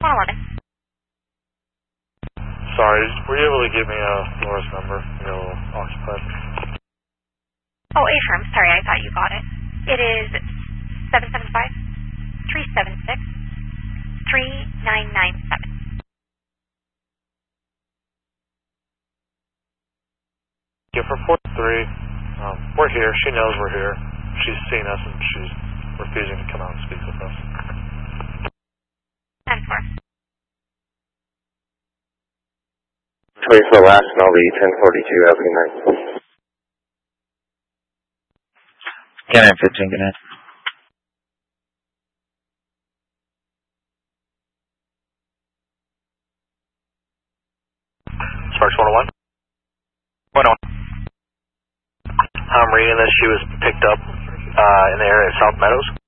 111. Sorry, were you able to give me Laura's number? You know, occupied. Oh, A-firm. Sorry, I thought you got it. It is 775-376-3997. Yeah, for 43, we're here. She knows we're here. She's seen us and she's refusing to come out and speak with us. 10-4. 24 last, and I'll be 1042. Have a good night. Cannon 15, good night. Sparks 101. 101. I'm reading that she was picked up in the area of South Meadows.